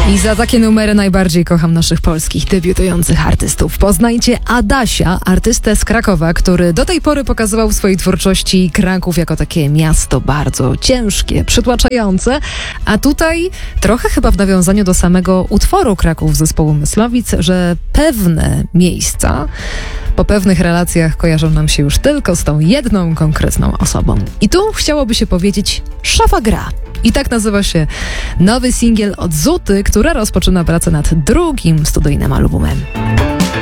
I za takie numery najbardziej kocham naszych polskich debiutujących artystów. Poznajcie Adasia, artystę z Krakowa, który do tej pory pokazywał w swojej twórczości Kraków jako takie miasto bardzo ciężkie, przytłaczające, a tutaj trochę chyba w nawiązaniu do samego utworu Kraków zespołu Myslowic, że pewne miejsca po pewnych relacjach kojarzą nam się już tylko z tą jedną konkretną osobą. I tu chciałoby się powiedzieć Szafa gra. I tak nazywa się nowy singiel od Zuty, która rozpoczyna pracę nad drugim studyjnym albumem.